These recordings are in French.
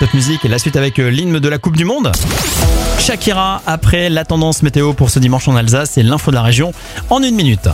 Top Music et la suite avec l'hymne de la Coupe du Monde. Shakira après la tendance météo pour ce dimanche en Alsace et l'info de la région en 1 minute.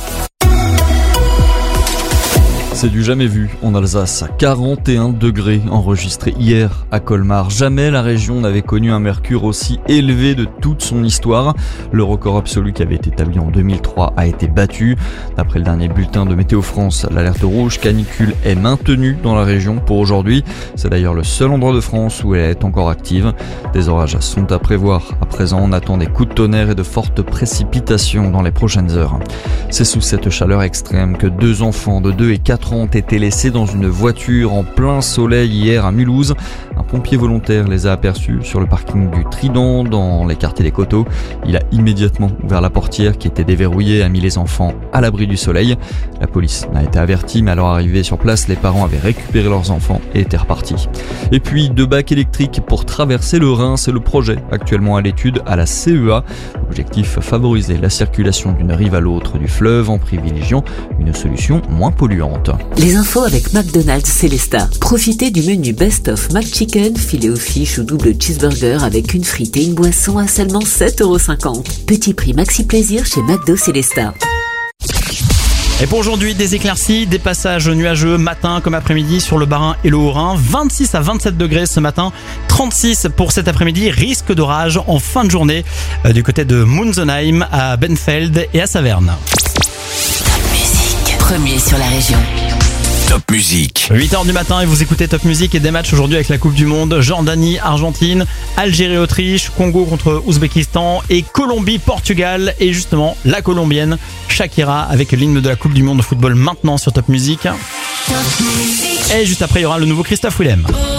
C'est du jamais vu en Alsace. 41 degrés enregistrés hier à Colmar. Jamais la région n'avait connu un mercure aussi élevé de toute son histoire. Le record absolu qui avait été établi en 2003 a été battu. D'après le dernier bulletin de Météo France, l'alerte rouge canicule est maintenue dans la région pour aujourd'hui. C'est d'ailleurs le seul endroit de France où elle est encore active. Des orages sont à prévoir. À présent, on attend des coups de tonnerre et de fortes précipitations dans les prochaines heures. C'est sous cette chaleur extrême que 2 enfants de 2 et 4 ans ont été laissés dans une voiture en plein soleil hier à Mulhouse. Un pompier volontaire les a aperçus sur le parking du Trident dans les quartiers des Coteaux. Il a immédiatement ouvert la portière qui était déverrouillée et a mis les enfants à l'abri du soleil. La police n'a été avertie, mais à leur arrivée sur place, les parents avaient récupéré leurs enfants et étaient repartis. Et puis 2 bacs électriques pour traverser le Rhin, c'est le projet actuellement à l'étude à la CEA. Objectif, favoriser la circulation d'une rive à l'autre du fleuve en privilégiant une solution moins polluante. Les infos avec McDonald's Célestat. Profitez du menu Best of McChicken, filet aux fiches ou double cheeseburger avec une frite et une boisson à seulement 7,50 €. Petit prix maxi plaisir chez McDo Célestat. Et pour aujourd'hui, des éclaircies, des passages nuageux matin comme après-midi sur le Bas-Rhin et le Haut-Rhin. 26 à 27 degrés ce matin, 36 pour cet après-midi. Risque d'orage en fin de journée du côté de Munzenheim, à Benfeld et à Saverne. Top Music, premier sur la région. Top Music. 8h du matin et vous écoutez Top Music et des matchs aujourd'hui avec la Coupe du Monde. Jordanie, Argentine, Algérie, Autriche, Congo contre Ouzbékistan et Colombie, Portugal. Et justement, la colombienne Shakira avec l'hymne de la Coupe du Monde de football maintenant sur Top Music. Et juste après, il y aura le nouveau Christophe Willem.